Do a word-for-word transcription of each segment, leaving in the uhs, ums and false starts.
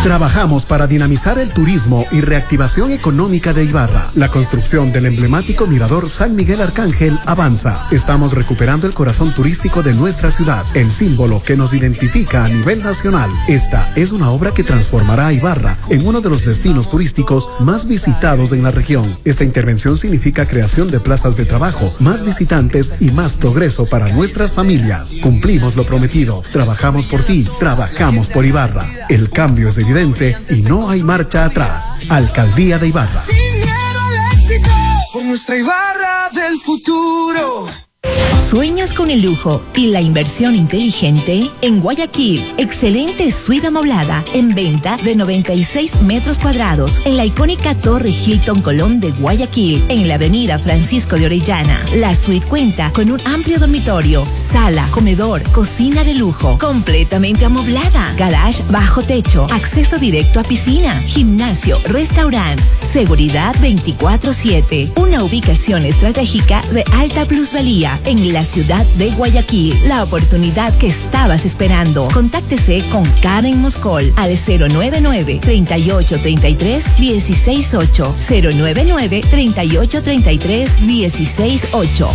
Trabajamos para dinamizar el turismo y reactivación económica de Ibarra. La construcción del emblemático mirador San Miguel Arcángel avanza. Estamos recuperando el corazón turístico de nuestra ciudad, el símbolo que nos identifica a nivel nacional. Esta es una obra que transformará a Ibarra en uno de los destinos turísticos más visitados en la región. Esta intervención significa creación de plazas de trabajo, más visitantes y más progreso para nuestras familias. Cumplimos lo prometido. Trabajamos por ti, trabajamos por Ibarra. El cambio es evidente y no hay marcha atrás. Alcaldía de Ibarra. Sin miedo al éxito, por nuestra Ibarra del futuro. ¿Sueñas con el lujo y la inversión inteligente? En Guayaquil, excelente suite amoblada en venta de noventa y seis metros cuadrados en la icónica Torre Hilton Colón de Guayaquil, en la avenida Francisco de Orellana. La suite cuenta con un amplio dormitorio, sala, comedor, cocina de lujo, completamente amoblada, garage bajo techo, acceso directo a piscina, gimnasio, restaurantes, seguridad veinticuatro siete. Una ubicación estratégica de alta plusvalía en la ciudad de Guayaquil. La oportunidad que estabas esperando. Contáctese con Karen Moscol al cero nueve nueve, treinta y ocho, treinta y tres, dieciséis ocho, cero nueve nueve, treinta y ocho, treinta y tres, dieciséis ocho.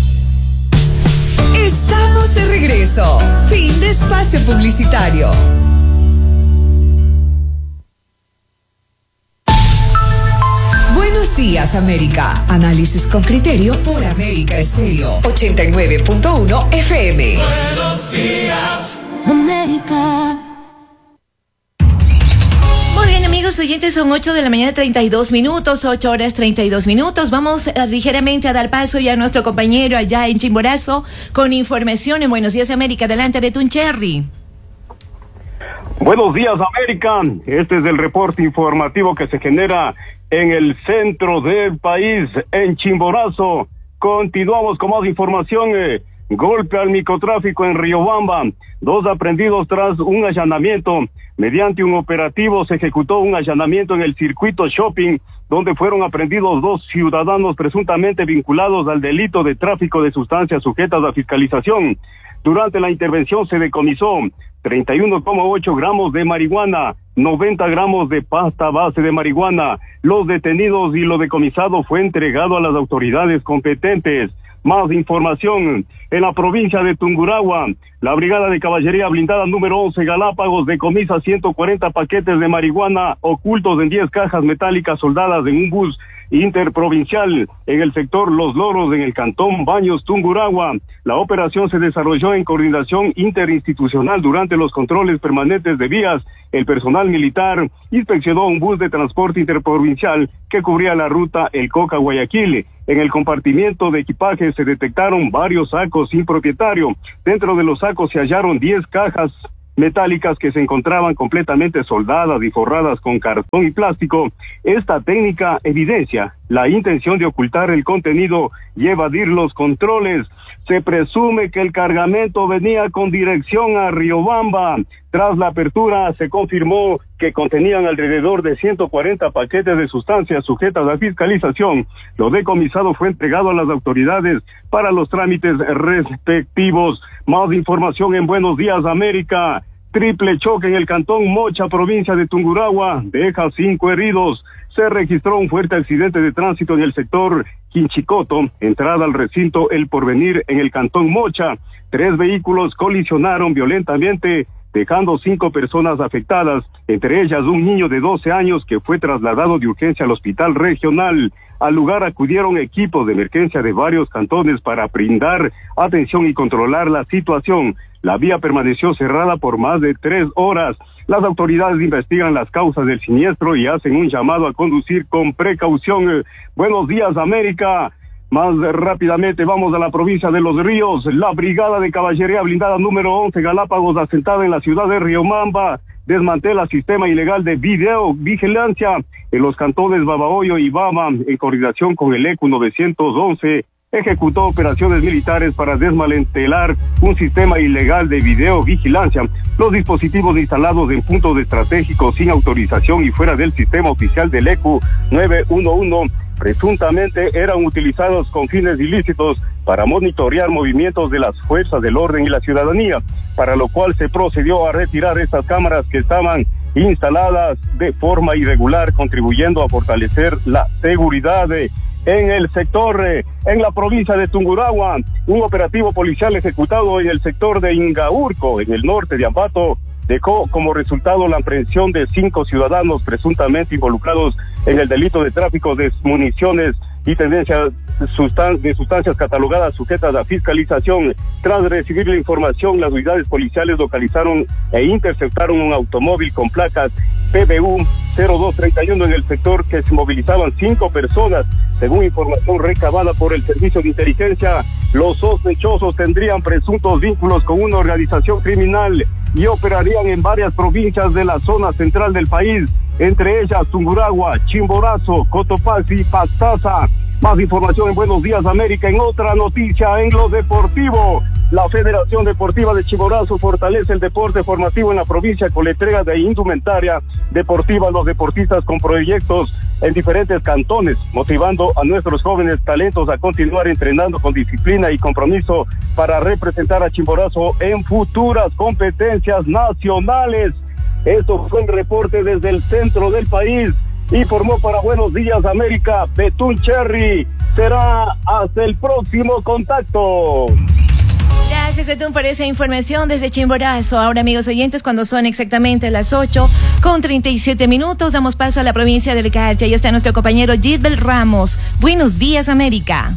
Estamos de regreso. Fin de espacio publicitario. Buenos días, América. Análisis con criterio por América Estéreo ochenta y nueve punto uno F M. Buenos días, América. Muy bien, amigos oyentes, son ocho de la mañana, treinta y dos minutos, ocho horas treinta y dos minutos. Vamos eh, ligeramente a dar paso ya a nuestro compañero allá en Chimborazo con información en Buenos Días, América. Adelante de Tuncherry. Buenos días, América. Este es el reporte informativo que se genera en el centro del país, en Chimborazo. Continuamos con más información. Eh, golpe al microtráfico en Riobamba. Dos aprendidos tras un allanamiento. Mediante un operativo se ejecutó un allanamiento en el circuito shopping, donde fueron aprendidos dos ciudadanos presuntamente vinculados al delito de tráfico de sustancias sujetas a fiscalización. Durante la intervención se decomisó treinta y uno coma ocho gramos de marihuana, noventa gramos de pasta base de marihuana. Los detenidos y lo decomisado fue entregado a las autoridades competentes. Más información. En la provincia de Tungurahua, la Brigada de Caballería Blindada número once Galápagos decomisa ciento cuarenta paquetes de marihuana ocultos en diez cajas metálicas soldadas en un bus interprovincial en el sector Los Loros, en el cantón Baños, Tungurahua. La operación se desarrolló en coordinación interinstitucional durante los controles permanentes de vías. El personal militar inspeccionó un bus de transporte interprovincial que cubría la ruta El Coca-Guayaquil. En el compartimiento de equipaje se detectaron varios sacos sin propietario. Dentro de los sacos se hallaron diez cajas metálicas que se encontraban completamente soldadas y forradas con cartón y plástico. Esta técnica evidencia la intención de ocultar el contenido y evadir los controles. Se presume que el cargamento venía con dirección a Riobamba. Tras la apertura se confirmó que contenían alrededor de ciento cuarenta paquetes de sustancias sujetas a fiscalización. Lo decomisado fue entregado a las autoridades para los trámites respectivos. Más información en Buenos Días, América. Triple choque en el cantón Mocha, provincia de Tungurahua, deja cinco heridos. Se registró un fuerte accidente de tránsito en el sector Quinchicoto, entrada al recinto El Porvenir en el cantón Mocha. Tres vehículos colisionaron violentamente, dejando cinco personas afectadas, entre ellas un niño de doce años que fue trasladado de urgencia al hospital regional. Al lugar acudieron equipos de emergencia de varios cantones para brindar atención y controlar la situación. La vía permaneció cerrada por más de tres horas. Las autoridades investigan las causas del siniestro y hacen un llamado a conducir con precaución. Buenos días, América. Más rápidamente vamos a la provincia de Los Ríos. La Brigada de Caballería Blindada número once Galápagos, asentada en la ciudad de Riobamba, desmantela sistema ilegal de videovigilancia en los cantones Babahoyo y Bama, en coordinación con el E C U novecientos once. Ejecutó operaciones militares para desmantelar un sistema ilegal de videovigilancia. Los dispositivos instalados en puntos estratégicos sin autorización y fuera del sistema oficial del E C U nueve uno uno presuntamente eran utilizados con fines ilícitos para monitorear movimientos de las fuerzas del orden y la ciudadanía, para lo cual se procedió a retirar estas cámaras que estaban instaladas de forma irregular, contribuyendo a fortalecer la seguridad de en el sector, eh, en la provincia de Tungurahua. Un operativo policial ejecutado en el sector de Ingaurco, en el norte de Ambato, dejó como resultado la aprehensión de cinco ciudadanos presuntamente involucrados en el delito de tráfico de municiones y tendencia sustan- de sustancias catalogadas sujetas a fiscalización. Tras recibir la información, las unidades policiales localizaron e interceptaron un automóvil con placas P B U cero dos treinta y uno en el sector, que se movilizaban cinco personas. Según información recabada por el Servicio de Inteligencia, los sospechosos tendrían presuntos vínculos con una organización criminal y operarían en varias provincias de la zona central del país, entre ellas Tungurahua, Chimborazo, Cotopaxi y Pastaza. Más información en Buenos Días América. En otra noticia, en lo deportivo, la Federación Deportiva de Chimborazo fortalece el deporte formativo en la provincia con la entrega de indumentaria deportiva a los deportistas con proyectos en diferentes cantones, motivando a nuestros jóvenes talentos a continuar entrenando con disciplina y compromiso para representar a Chimborazo en futuras competencias nacionales. Esto fue un reporte desde el centro del país. Informó para Buenos Días América Betún Cherry. Será hasta el próximo contacto. Gracias, Betún, por esa información desde Chimborazo. Ahora, amigos oyentes, cuando son exactamente las ocho con treinta y siete minutos, damos paso a la provincia del Carchi. Ahí está nuestro compañero Gisbel Ramos. Buenos Días América.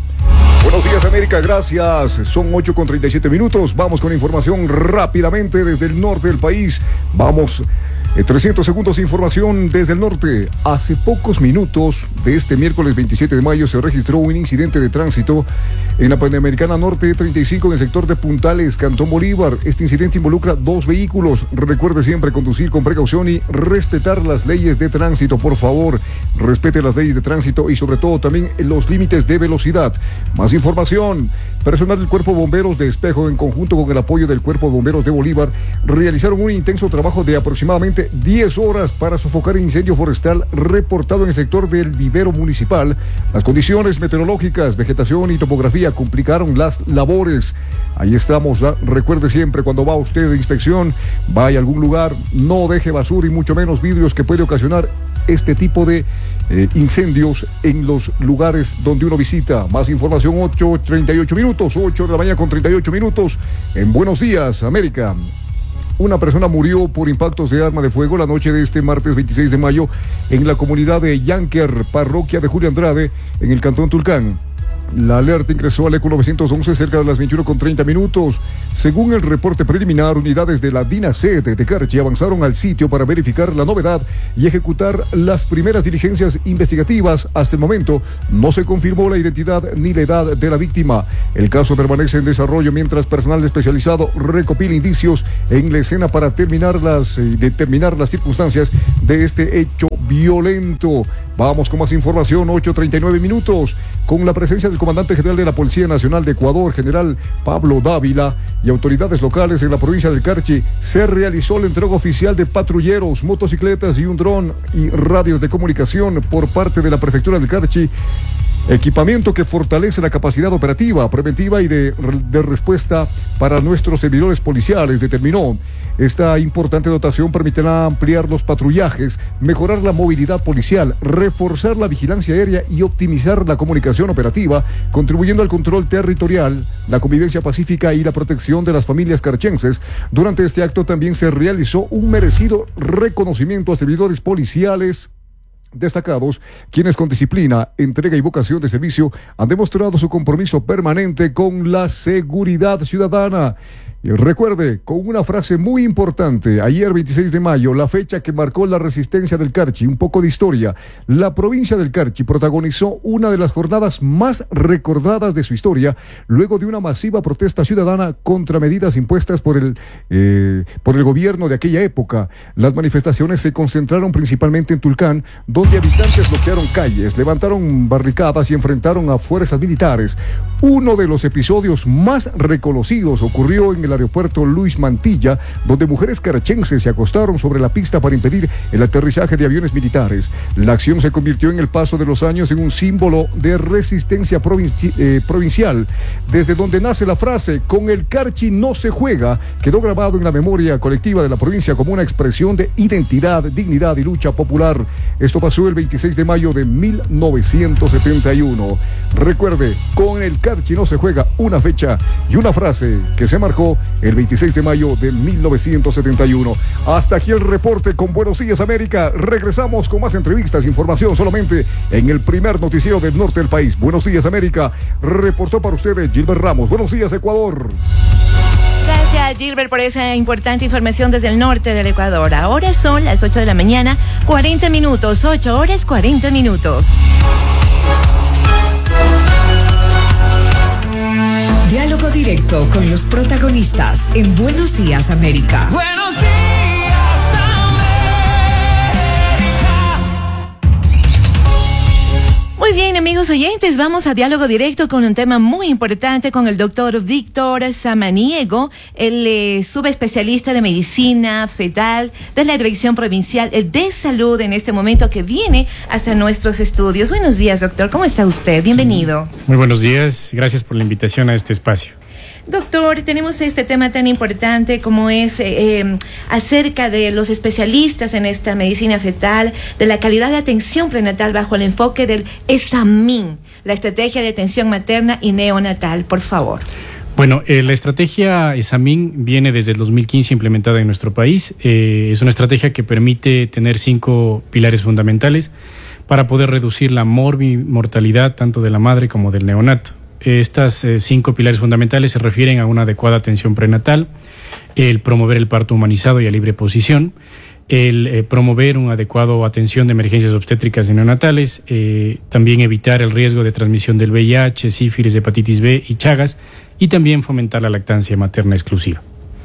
Buenos días América, gracias. Son ocho con treinta y siete minutos. Vamos con información rápidamente desde el norte del país. Vamos... En trescientos segundos de información desde el norte. Hace pocos minutos de este miércoles veintisiete de mayo se registró un incidente de tránsito en la Panamericana Norte treinta y cinco en el sector de Puntales, Cantón Bolívar. Este incidente involucra dos vehículos. Recuerde siempre conducir con precaución y respetar las leyes de tránsito, por favor. Respete las leyes de tránsito y sobre todo también los límites de velocidad. Más información. Personal del Cuerpo de Bomberos de Espejo, en conjunto con el apoyo del Cuerpo de Bomberos de Bolívar, realizaron un intenso trabajo de aproximadamente diez horas para sofocar el incendio forestal reportado en el sector del vivero municipal. Las condiciones meteorológicas, vegetación y topografía complicaron las labores. Ahí estamos. Recuerde siempre, cuando va usted de inspección, vaya a algún lugar, no deje basura y mucho menos vidrios que puede ocasionar este tipo de eh, incendios en los lugares donde uno visita. Más información, ocho treinta y ocho minutos, ocho de la mañana con treinta y ocho minutos en Buenos Días América. Una persona murió por impactos de arma de fuego la noche de este martes veintiséis de mayo en la comunidad de Yanker, parroquia de Julio Andrade, en el cantón Tulcán. La alerta ingresó al ECO novecientos once cerca de las veintiuno con treinta minutos. Según el reporte preliminar, unidades de la DINASED de Carchi avanzaron al sitio para verificar la novedad y ejecutar las primeras diligencias investigativas. Hasta el momento no se confirmó la identidad ni la edad de la víctima. El caso permanece en desarrollo mientras personal especializado recopila indicios en la escena para terminar las, eh, determinar las circunstancias de este hecho violento. Vamos con más información, ocho treinta y nueve minutos, con la presencia del comandante general de la Policía Nacional de Ecuador, general Pablo Dávila, y autoridades locales en la provincia del Carchi. Se realizó la entrega oficial de patrulleros, motocicletas y un dron y radios de comunicación por parte de la prefectura del Carchi. Equipamiento que fortalece la capacidad operativa, preventiva y de, de respuesta para nuestros servidores policiales, determinó. Esta importante dotación permitirá ampliar los patrullajes, mejorar la movilidad policial, reforzar la vigilancia aérea y optimizar la comunicación operativa, contribuyendo al control territorial, la convivencia pacífica y la protección de las familias carchenses. Durante este acto también se realizó un merecido reconocimiento a servidores policiales destacados, quienes con disciplina, entrega y vocación de servicio han demostrado su compromiso permanente con la seguridad ciudadana. Y recuerde, con una frase muy importante, ayer veintiséis de mayo, la fecha que marcó la resistencia del Carchi, un poco de historia. La provincia del Carchi protagonizó una de las jornadas más recordadas de su historia, luego de una masiva protesta ciudadana contra medidas impuestas por el, eh, por el gobierno de aquella época. Las manifestaciones se concentraron principalmente en Tulcán, donde habitantes bloquearon calles, levantaron barricadas y enfrentaron a fuerzas militares. Uno de los episodios más reconocidos ocurrió en el aeropuerto Luis Mantilla, donde mujeres carachenses se acostaron sobre la pista para impedir el aterrizaje de aviones militares. La acción se convirtió en el paso de los años en un símbolo de resistencia provinci eh, provincial, desde donde nace la frase "con el Carchi no se juega", quedó grabado en la memoria colectiva de la provincia como una expresión de identidad, dignidad y lucha popular. Esto pasó el veintiséis de mayo de mil novecientos setenta y uno. Recuerde, con el Carchi no se juega, una fecha y una frase que se marcó el veintiséis de mayo de mil novecientos setenta y uno. Hasta aquí el reporte con Buenos Días América. Regresamos con más entrevistas, información solamente en el primer noticiero del norte del país. Buenos Días América, reportó para ustedes Gilbert Ramos. Buenos días Ecuador. Gracias, Gilbert, por esa importante información desde el norte del Ecuador. Ahora son las ocho de la mañana, cuarenta minutos, ocho horas, cuarenta minutos. Diálogo directo con los protagonistas en Buenos Días América. Buenos días, Muy bien, amigos oyentes, vamos a diálogo directo con un tema muy importante con el doctor Víctor Samaniego, el eh, subespecialista de medicina fetal de la Dirección Provincial de Salud en este momento, que viene hasta nuestros estudios. Buenos días, doctor, ¿cómo está usted? Bienvenido. Muy buenos días, gracias por la invitación a este espacio. Doctor, tenemos este tema tan importante como es eh, eh, acerca de los especialistas en esta medicina fetal, de la calidad de atención prenatal bajo el enfoque del ESAMIN, la estrategia de atención materna y neonatal. Por favor. Bueno, eh, la estrategia ESAMIN viene desde el dos mil quince implementada en nuestro país. Eh, es una estrategia que permite tener cinco pilares fundamentales para poder reducir la morbimortalidad tanto de la madre como del neonato. Estas eh, cinco pilares fundamentales se refieren a una adecuada atención prenatal, el promover el parto humanizado y a libre posición, el eh, promover una adecuada atención de emergencias obstétricas y neonatales, eh, también evitar el riesgo de transmisión del V I H, sífilis, hepatitis B y Chagas, y también fomentar la lactancia materna exclusiva.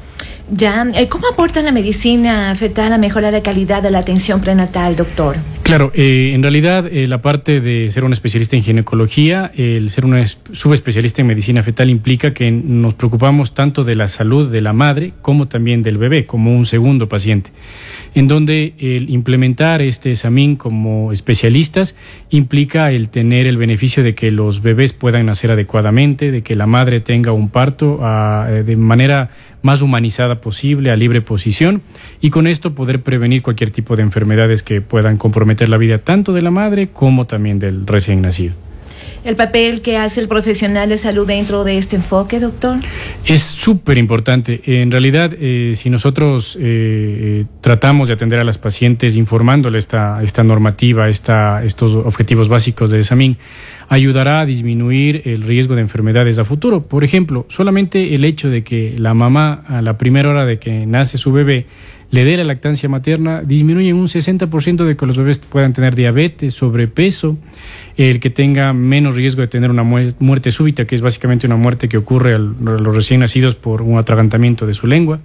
Ya, ¿cómo aporta la medicina fetal a mejorar la calidad de la atención prenatal, doctor? Claro, eh, en realidad eh, la parte de ser un especialista en ginecología, eh, el ser un subespecialista en medicina fetal implica que nos preocupamos tanto de la salud de la madre como también del bebé, como un segundo paciente, en donde el implementar este ESAMIN como especialistas implica el tener el beneficio de que los bebés puedan nacer adecuadamente, de que la madre tenga un parto a, de manera más humanizada posible, a libre posición, y con esto poder prevenir cualquier tipo de enfermedades que puedan comprometer la vida tanto de la madre como también del recién nacido. ¿El papel que hace el profesional de salud dentro de este enfoque, doctor? Es súper importante. En realidad, eh, si nosotros eh, tratamos de atender a las pacientes informándole esta, esta normativa, esta, estos objetivos básicos de ESAMIN, ayudará a disminuir el riesgo de enfermedades a futuro. Por ejemplo, solamente el hecho de que la mamá a la primera hora de que nace su bebé le dé la lactancia materna disminuye en un sesenta por ciento de que los bebés puedan tener diabetes, sobrepeso, el que tenga menos riesgo de tener una muerte súbita, que es básicamente una muerte que ocurre a los recién nacidos por un atragantamiento de su lengua.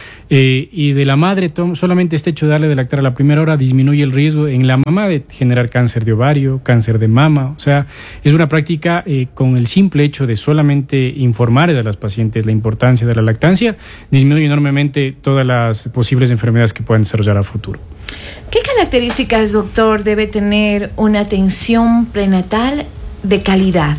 Eh, y de la madre, solamente este hecho de darle de lactar a la primera hora disminuye el riesgo en la mamá de generar cáncer de ovario, cáncer de mama. O sea, es una práctica eh, con el simple hecho de solamente informar a las pacientes la importancia de la lactancia, disminuye enormemente todas las posibles enfermedades que puedan desarrollar a futuro. ¿Qué características, doctor, debe tener una atención prenatal de calidad?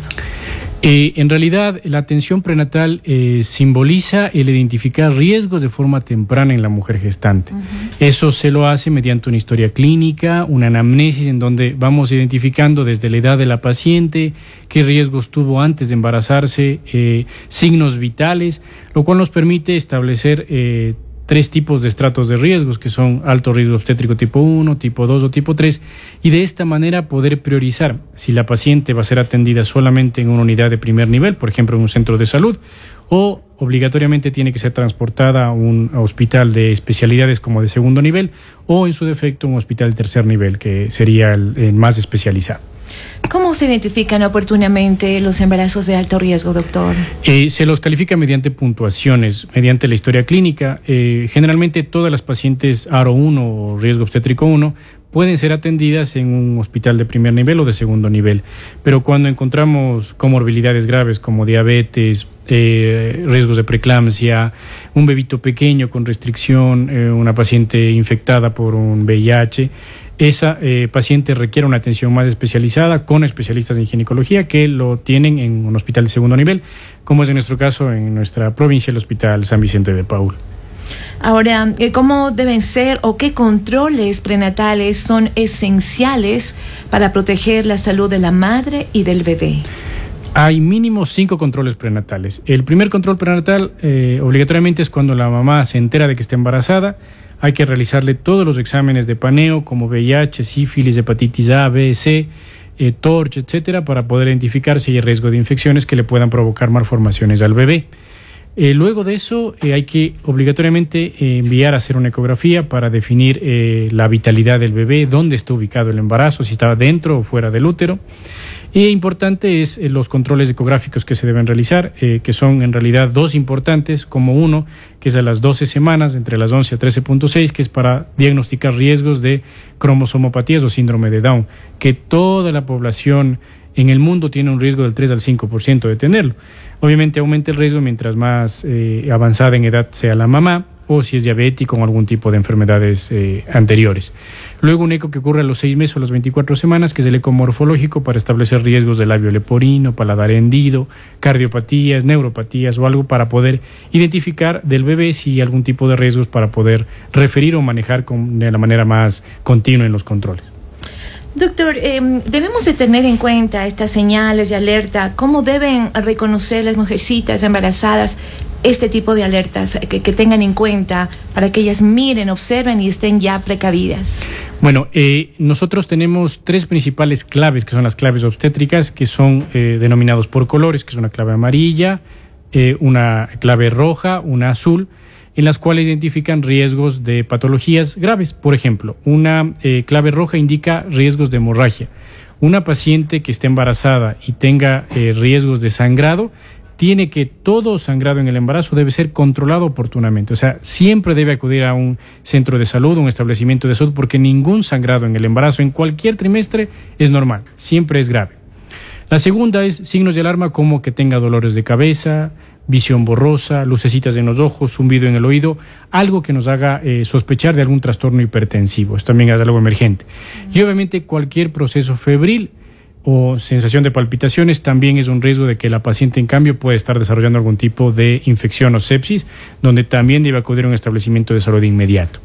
Eh, en realidad, la atención prenatal eh, simboliza el identificar riesgos de forma temprana en la mujer gestante. Uh-huh. Eso se lo hace mediante una historia clínica, una anamnesis en donde vamos identificando desde la edad de la paciente, qué riesgos tuvo antes de embarazarse, eh, signos vitales, lo cual nos permite establecer eh, tres tipos de estratos de riesgos, que son alto riesgo obstétrico tipo uno, tipo dos o tipo tres, y de esta manera poder priorizar si la paciente va a ser atendida solamente en una unidad de primer nivel, por ejemplo en un centro de salud, o obligatoriamente tiene que ser transportada a un hospital de especialidades como de segundo nivel, o en su defecto un hospital de tercer nivel, que sería el, el más especializado. ¿Cómo se identifican oportunamente los embarazos de alto riesgo, doctor? Eh, se los califica mediante puntuaciones, mediante la historia clínica. Eh, generalmente todas las pacientes A R O uno o riesgo obstétrico uno pueden ser atendidas en un hospital de primer nivel o de segundo nivel. Pero cuando encontramos comorbilidades graves como diabetes, eh, riesgos de preeclampsia, un bebito pequeño con restricción, eh, una paciente infectada por un V I H, esa eh, paciente requiere una atención más especializada con especialistas en ginecología que lo tienen en un hospital de segundo nivel, como es en nuestro caso en nuestra provincia, el Hospital San Vicente de Paúl. Ahora, ¿cómo deben ser o qué controles prenatales son esenciales para proteger la salud de la madre y del bebé? Hay mínimo cinco controles prenatales. El primer control prenatal eh, obligatoriamente es cuando la mamá se entera de que está embarazada. Hay que realizarle todos los exámenes de paneo como V I H, sífilis, hepatitis A, B, C, eh, TORCH, etcétera, para poder identificar si hay riesgo de infecciones que le puedan provocar malformaciones al bebé. Eh, luego de eso eh, hay que obligatoriamente eh, enviar a hacer una ecografía para definir eh, la vitalidad del bebé, dónde está ubicado el embarazo, si estaba dentro o fuera del útero. Y importante es eh, los controles ecográficos que se deben realizar, eh, que son en realidad dos importantes, como uno, que es a las doce semanas, entre las once a trece punto seis, que es para diagnosticar riesgos de cromosomopatías o síndrome de Down, que toda la población en el mundo tiene un riesgo del tres al cinco por ciento de tenerlo. Obviamente aumenta el riesgo mientras más eh, avanzada en edad sea la mamá, o si es diabético o algún tipo de enfermedades eh, anteriores. Luego un eco que ocurre a los seis meses o a las veinticuatro semanas, que es el eco morfológico para establecer riesgos de labio leporino, paladar hendido, cardiopatías, neuropatías o algo para poder identificar del bebé si hay algún tipo de riesgos para poder referir o manejar con, de la manera más continua en los controles. Doctor, eh, debemos de tener en cuenta estas señales de alerta. ¿Cómo deben reconocer las mujercitas embarazadas este tipo de alertas que, que tengan en cuenta para que ellas miren, observen y estén ya precavidas? Bueno, eh, nosotros tenemos tres principales claves, que son las claves obstétricas, que son eh, denominados por colores, que es una clave amarilla, eh, una clave roja, una azul, en las cuales identifican riesgos de patologías graves. Por ejemplo, una eh, clave roja indica riesgos de hemorragia. Una paciente que esté embarazada y tenga eh, riesgos de sangrado, tiene que todo sangrado en el embarazo debe ser controlado oportunamente. O sea, siempre debe acudir a un centro de salud, un establecimiento de salud, porque ningún sangrado en el embarazo en cualquier trimestre es normal, siempre es grave. La segunda es signos de alarma como que tenga dolores de cabeza, visión borrosa, lucecitas en los ojos, zumbido en el oído, algo que nos haga eh, sospechar de algún trastorno hipertensivo. Esto también es algo emergente. Y obviamente cualquier proceso febril o sensación de palpitaciones también es un riesgo de que la paciente en cambio puede estar desarrollando algún tipo de infección o sepsis, donde también debe acudir a un establecimiento de salud de inmediato.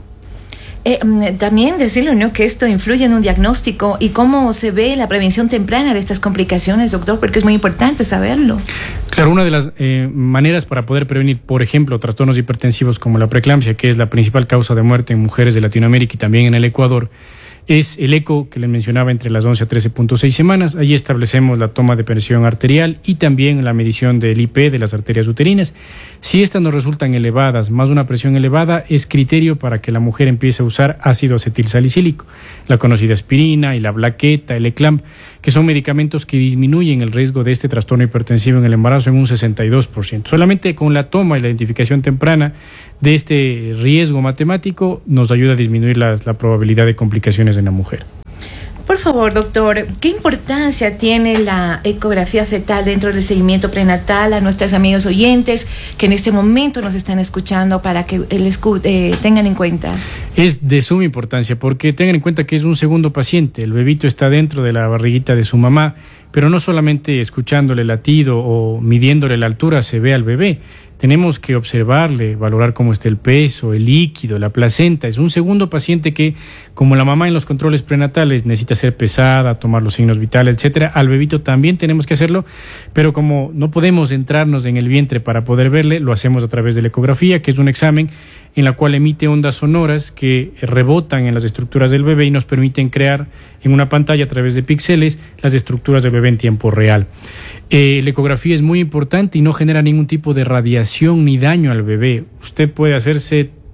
Eh, también decirle, ¿no?, que esto influye en un diagnóstico y cómo se ve la prevención temprana de estas complicaciones, doctor, porque es muy importante saberlo. Claro, una de las eh, maneras para poder prevenir, por ejemplo, trastornos hipertensivos como la preeclampsia, que es la principal causa de muerte en mujeres de Latinoamérica y también en el Ecuador, es el eco que les mencionaba entre las once a trece punto seis semanas. Allí establecemos la toma de presión arterial y también la medición del I P de las arterias uterinas. Si estas nos resultan elevadas, más una presión elevada, es criterio para que la mujer empiece a usar ácido acetilsalicílico, la conocida aspirina y la Blaqueta, el Eclamp, que son medicamentos que disminuyen el riesgo de este trastorno hipertensivo en el embarazo en un sesenta y dos por ciento. Solamente con la toma y la identificación temprana de este riesgo matemático nos ayuda a disminuir la, la probabilidad de complicaciones en la mujer. Por favor, doctor, ¿qué importancia tiene la ecografía fetal dentro del seguimiento prenatal a nuestros amigos oyentes que en este momento nos están escuchando para que les eh, tengan en cuenta? Es de suma importancia porque tengan en cuenta que es un segundo paciente. El bebito está dentro de la barriguita de su mamá, pero no solamente escuchándole el latido o midiéndole la altura se ve al bebé. Tenemos que observarle, valorar cómo está el peso, el líquido, la placenta. Es un segundo paciente que, como la mamá en los controles prenatales, necesita ser pesada, tomar los signos vitales, etcétera. Al bebito también tenemos que hacerlo, pero como no podemos entrarnos en el vientre para poder verle, lo hacemos a través de la ecografía, que es un examen en la cual emite ondas sonoras que rebotan en las estructuras del bebé y nos permiten crear en una pantalla a través de píxeles las estructuras del bebé en tiempo real. Eh, la ecografía es muy importante y no genera ningún tipo de radiación ni daño al bebé. Usted puede hacerse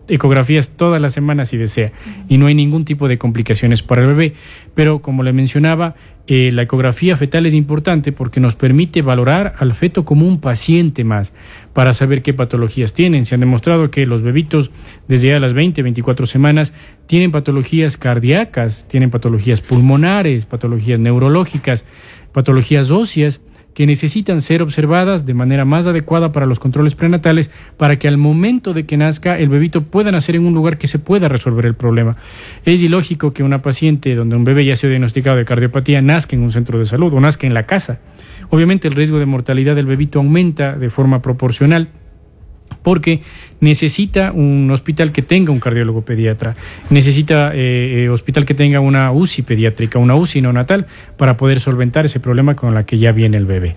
ecografías todas las semanas si desea, y no hay ningún tipo de complicaciones para el bebé. Pero como le mencionaba, eh, la ecografía fetal es importante porque nos permite valorar al feto como un paciente más, para saber qué patologías tienen. Se han demostrado que los bebitos desde ya las veinte, veinticuatro semanas tienen patologías cardíacas, tienen patologías pulmonares, patologías neurológicas, patologías óseas, que necesitan ser observadas de manera más adecuada para los controles prenatales, para que al momento de que nazca el bebito pueda nacer en un lugar que se pueda resolver el problema. Es ilógico que una paciente donde un bebé ya sea diagnosticado de cardiopatía nazca en un centro de salud o nazca en la casa. Obviamente el riesgo de mortalidad del bebito aumenta de forma proporcional, porque necesita un hospital que tenga un cardiólogo pediatra, necesita eh, eh, hospital que tenga una U C I pediátrica, una U C I neonatal, para poder solventar ese problema con la que ya viene el bebé.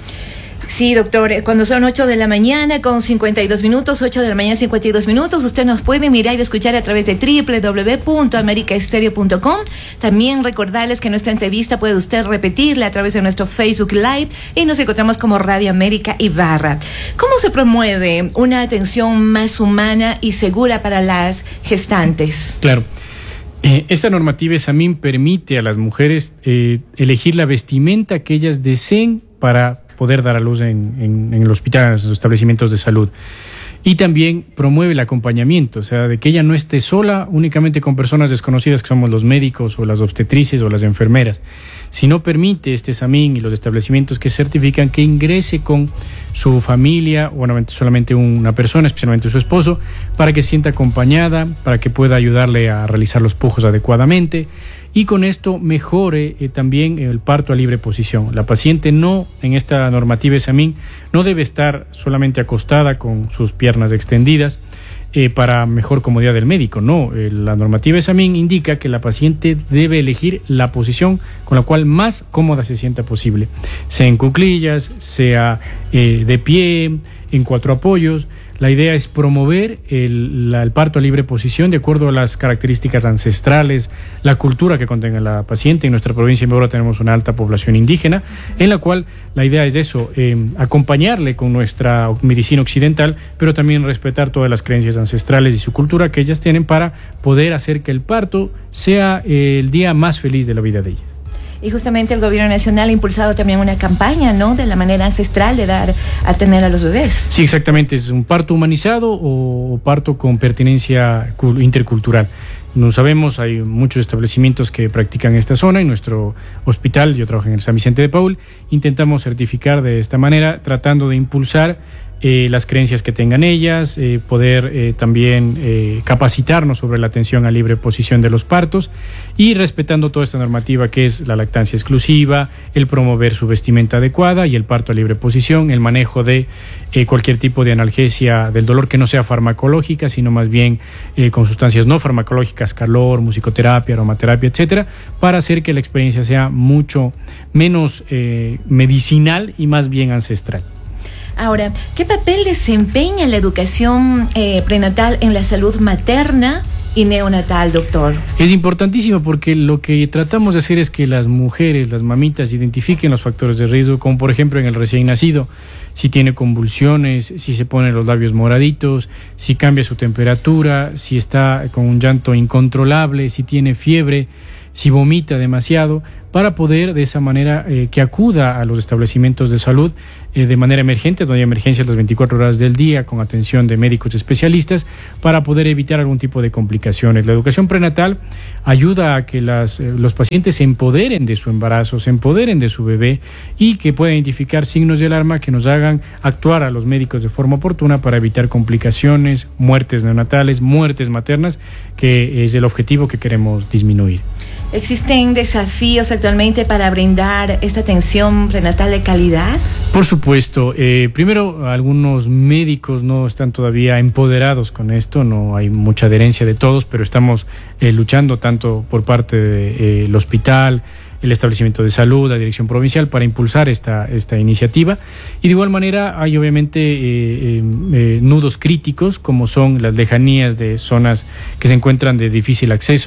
Sí, doctor, cuando son ocho de la mañana con cincuenta y dos minutos, ocho de la mañana cincuenta y dos minutos, usted nos puede mirar y escuchar a través de doble u doble u doble u punto america estéreo punto com. También recordarles que nuestra entrevista puede usted repetirla a través de nuestro Facebook Live y nos encontramos como Radio América Ibarra. ¿Cómo se promueve una atención más humana y segura para las gestantes? Claro. Eh, esta normativa ESAMIN permite a las mujeres eh, elegir la vestimenta que ellas deseen para poder dar a luz en, en, en el hospital, en los establecimientos de salud. Y también promueve el acompañamiento, o sea, de que ella no esté sola únicamente con personas desconocidas que somos los médicos o las obstetrices o las enfermeras, sino permite este ESAMIN y los establecimientos que certifican que ingrese con su familia, o bueno, solamente una persona, especialmente su esposo, para que se sienta acompañada, para que pueda ayudarle a realizar los pujos adecuadamente, y con esto mejore eh, también el parto a libre posición. La paciente no, en esta normativa ESAMIN, no debe estar solamente acostada con sus piernas extendidas eh, para mejor comodidad del médico. No, eh, la normativa ESAMIN indica que la paciente debe elegir la posición con la cual más cómoda se sienta posible, sea en cuclillas, sea eh, de pie, en cuatro apoyos. La idea es promover el, la, el parto a libre posición de acuerdo a las características ancestrales, la cultura que contenga la paciente. En nuestra provincia de Ibarra tenemos una alta población indígena, en la cual la idea es eso, eh, acompañarle con nuestra medicina occidental, pero también respetar todas las creencias ancestrales y su cultura que ellas tienen para poder hacer que el parto sea eh, el día más feliz de la vida de ellas. Y justamente el gobierno nacional ha impulsado también una campaña, ¿no?, de la manera ancestral de dar a tener a los bebés. Sí, exactamente, es un parto humanizado o parto con pertinencia intercultural. No sabemos, hay muchos establecimientos que practican esta zona. En nuestro hospital, yo trabajo en el San Vicente de Paul, intentamos certificar de esta manera, tratando de impulsar Eh, las creencias que tengan ellas, eh, poder eh, también eh, capacitarnos sobre la atención a libre posición de los partos y respetando toda esta normativa que es la lactancia exclusiva, el promover su vestimenta adecuada y el parto a libre posición, el manejo de eh, cualquier tipo de analgesia del dolor que no sea farmacológica, sino más bien eh, con sustancias no farmacológicas, calor, musicoterapia, aromaterapia, etcétera, para hacer que la experiencia sea mucho menos eh, medicinal y más bien ancestral. Ahora, ¿qué papel desempeña la educación eh, prenatal en la salud materna y neonatal, doctor? Es importantísimo porque lo que tratamos de hacer es que las mujeres, las mamitas, identifiquen los factores de riesgo, como por ejemplo en el recién nacido, si tiene convulsiones, si se ponen los labios moraditos, si cambia su temperatura, si está con un llanto incontrolable, si tiene fiebre, si vomita demasiado, para poder de esa manera eh, que acuda a los establecimientos de salud eh, de manera emergente, donde hay emergencias las veinticuatro horas del día con atención de médicos especialistas para poder evitar algún tipo de complicaciones. La educación prenatal ayuda a que las, eh, los pacientes se empoderen de su embarazo, se empoderen de su bebé y que puedan identificar signos de alarma que nos hagan actuar a los médicos de forma oportuna para evitar complicaciones, muertes neonatales, muertes maternas, que es el objetivo que queremos disminuir. ¿Existen desafíos actualmente para brindar esta atención prenatal de calidad? Por supuesto. Eh, primero, algunos médicos no están todavía empoderados con esto, no hay mucha adherencia de todos, pero estamos eh, luchando tanto por parte del eh, hospital, el establecimiento de salud, la dirección provincial, para impulsar esta, esta iniciativa. Y de igual manera hay obviamente eh, eh, eh, nudos críticos, como son las lejanías de zonas que se encuentran de difícil acceso.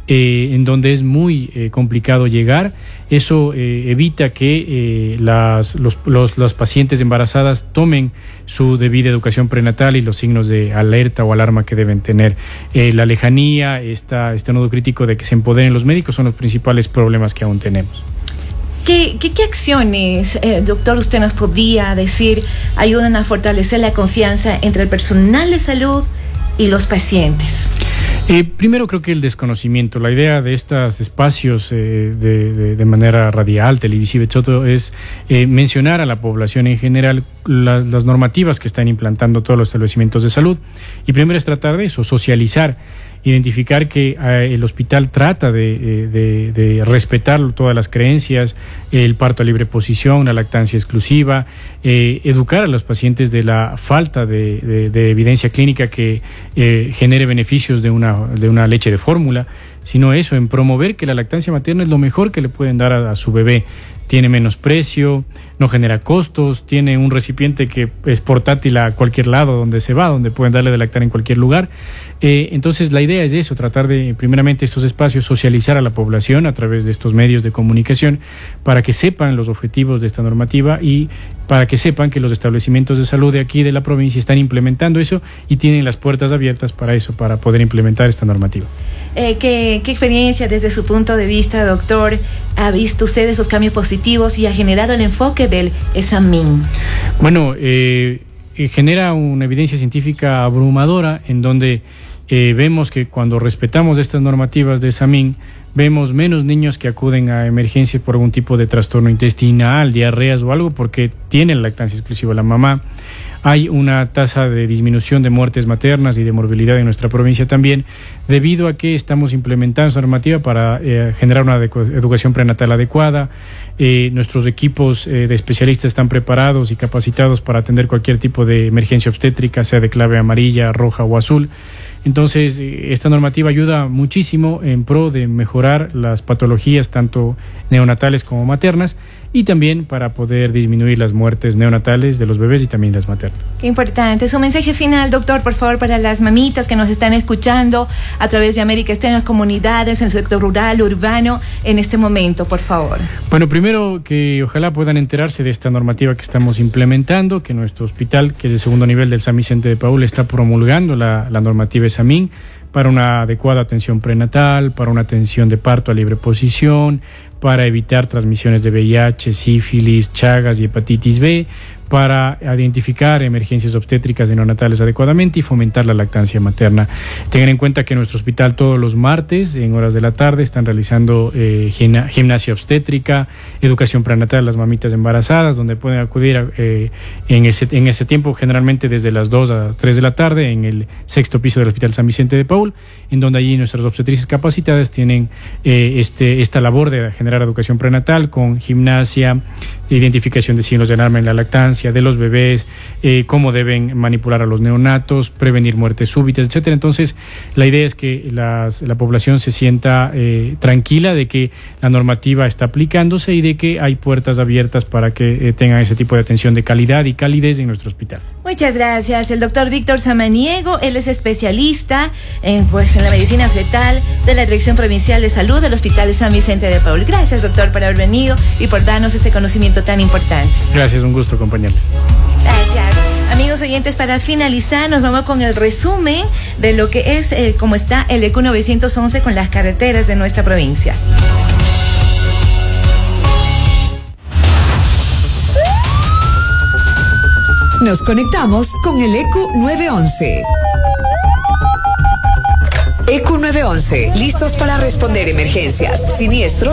eh, en donde es muy eh, complicado llegar. Eso eh, evita que eh, las, los, los, los pacientes embarazadas tomen su debida educación prenatal y los signos de alerta o alarma que deben tener. Eh, la lejanía, esta, este nodo crítico de que se empoderen los médicos son los principales problemas que aún tenemos. ¿Qué, qué, qué acciones, eh, doctor, usted nos podría decir ayudan a fortalecer la confianza entre el personal de salud y los pacientes? Eh, primero creo que el desconocimiento, la idea de estos espacios eh, de, de, de manera radial, televisiva, etcétera, es eh, mencionar a la población en general las, las normativas que están implantando todos los establecimientos de salud. Y primero es tratar de eso, socializar, identificar que eh, el hospital trata de, de, de respetar todas las creencias, el parto a libre posición, la lactancia exclusiva, eh, educar a los pacientes de la falta de, de, de evidencia clínica que eh, genere beneficios de una, de una leche de fórmula, sino eso, en promover que la lactancia materna es lo mejor que le pueden dar a, a su bebé. Tiene menos precio, no genera costos, tiene un recipiente que es portátil a cualquier lado donde se va, donde pueden darle de lactar en cualquier lugar. Eh, entonces la idea es eso, tratar de primeramente estos espacios socializar a la población a través de estos medios de comunicación para que sepan los objetivos de esta normativa y para que sepan que los establecimientos de salud de aquí de la provincia están implementando eso y tienen las puertas abiertas para eso, para poder implementar esta normativa. Eh, ¿qué, ¿Qué experiencia desde su punto de vista, doctor, ha visto usted esos cambios positivos y ha generado el enfoque del ESAMIN? Bueno, eh, eh, genera una evidencia científica abrumadora en donde eh, vemos que cuando respetamos estas normativas de ESAMIN, vemos menos niños que acuden a emergencias por algún tipo de trastorno intestinal, diarreas o algo, porque tienen lactancia exclusiva la mamá. Hay una tasa de disminución de muertes maternas y de morbilidad en nuestra provincia también, debido a que estamos implementando esta normativa para eh, generar una educación prenatal adecuada. Eh, nuestros equipos eh, de especialistas están preparados y capacitados para atender cualquier tipo de emergencia obstétrica, sea de clave amarilla, roja o azul. Entonces, esta normativa ayuda muchísimo en pro de mejorar las patologías tanto neonatales como maternas y también para poder disminuir las muertes neonatales de los bebés y también las maternas. Qué importante. Su mensaje final, doctor, por favor, para las mamitas que nos están escuchando a través de América Estéreo, en las comunidades, en el sector rural, urbano, en este momento, por favor. Bueno, primero que ojalá puedan enterarse de esta normativa que estamos implementando, que nuestro hospital, que es el segundo nivel del San Vicente de Paúl, está promulgando la, la normativa ESAMIN para una adecuada atención prenatal, para una atención de parto a libre posición, para evitar transmisiones de V I H, sífilis, chagas y hepatitis B, para identificar emergencias obstétricas y neonatales adecuadamente y fomentar la lactancia materna. Tengan en cuenta que en nuestro hospital todos los martes, en horas de la tarde, están realizando eh, gimnasia obstétrica, educación prenatal a las mamitas embarazadas, donde pueden acudir a, eh, en, ese, en ese tiempo, generalmente desde las dos a tres de la tarde, en el sexto piso del Hospital San Vicente de Paúl, en donde allí nuestras obstetrices capacitadas tienen eh, este, esta labor de generar educación prenatal con gimnasia, identificación de signos de alarma en la lactancia de los bebés, eh, cómo deben manipular a los neonatos, prevenir muertes súbitas, etcétera. Entonces, la idea es que las, la población se sienta eh, tranquila de que la normativa está aplicándose y de que hay puertas abiertas para que eh, tengan ese tipo de atención de calidad y calidez en nuestro hospital. Muchas gracias. El doctor Víctor Samaniego, él es especialista en, pues, en la medicina fetal de la Dirección Provincial de Salud del Hospital San Vicente de Paúl. Gracias, doctor, por haber venido y por darnos este conocimiento tan importante. Gracias, un gusto acompañarles. Gracias. Amigos oyentes, para finalizar nos vamos con el resumen de lo que es, eh, cómo está el E Q novecientos once con las carreteras de nuestra provincia. Nos conectamos con el E Q nueve once. E Q nueve once, listos para responder emergencias, siniestros